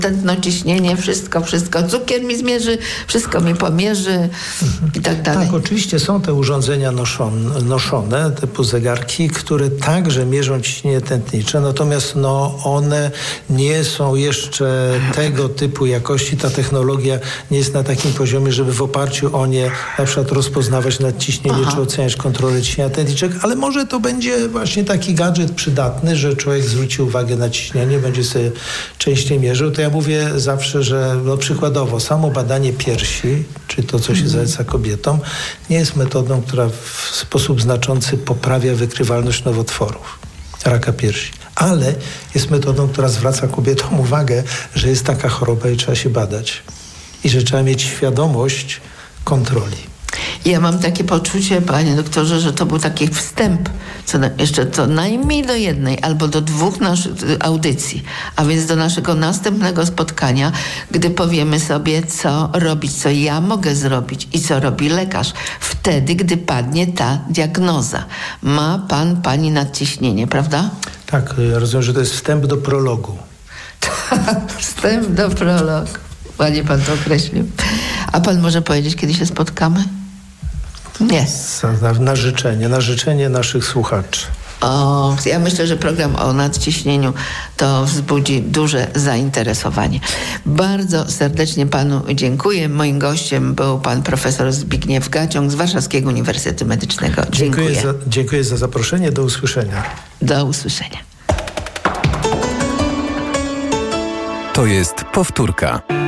tętno, ciśnienie, wszystko, cukier mi zmierzy, wszystko mi pomierzy i tak dalej. Tak, oczywiście są te urządzenia noszone, typu zegarki, które także mierzą ciśnienie tętnicze, natomiast one nie są jeszcze tego typu jakości. Ta technologia nie jest na takim poziomie, żeby w oparciu o nie na przykład rozpoznawać nadciśnienie czy oceniać kontrolę ciśnienia tętniczego, ale może to będzie właśnie taki gadżet przydatny, że człowiek zwróci uwagę na ciśnienie, będzie sobie częściej mierzył. To ja mówię zawsze, że przykładowo samo badanie piersi, czy to, co się zaleca kobietom, nie jest metodą, która w sposób znaczący poprawia wykrywalność nowotworów, raka piersi. Ale jest metodą, która zwraca kobietom uwagę, że jest taka choroba i trzeba się badać. I że trzeba mieć świadomość kontroli. Ja mam takie poczucie, panie doktorze, że to był taki wstęp, jeszcze co najmniej do jednej albo do 2 naszych audycji, a więc do naszego następnego spotkania, gdy powiemy sobie, co robić, co ja mogę zrobić i co robi lekarz wtedy, gdy padnie ta diagnoza. Ma pani nadciśnienie, prawda? Tak, ja rozumiem, że to jest wstęp do prologu. Wstęp do prologu. Ładnie pan to określił. A pan może powiedzieć, kiedy się spotkamy? Nie. Na życzenie naszych słuchaczy. Ja myślę, że program o nadciśnieniu to wzbudzi duże zainteresowanie. Bardzo serdecznie panu dziękuję. Moim gościem był pan profesor Zbigniew Gaciąg z Warszawskiego Uniwersytetu Medycznego. Dziękuję za zaproszenie. Do usłyszenia. Do usłyszenia. To jest powtórka.